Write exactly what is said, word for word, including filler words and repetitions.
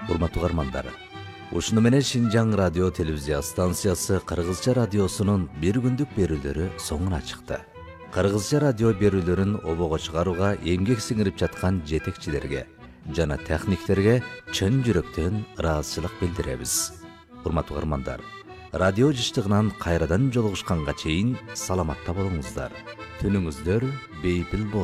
Урматтуу угармандар, ушуну менен Шинжаң радио телевизия станциясы Кыргызча радиосунун бир күндүк берүүлөрү соңуна чыкты. Кыргызча радио берүүлөрүн обого чыгарууга эмгек сиңирип жаткан жетекчилерге жана техниктерге чын жүрөктөн ыраазычылык билдиребиз. Урматтуу угармандар, радио жыштыгынан кайрадан жолугушканга чейин саламатта болуңуздар. Түнүңүздөр бейпил болсун.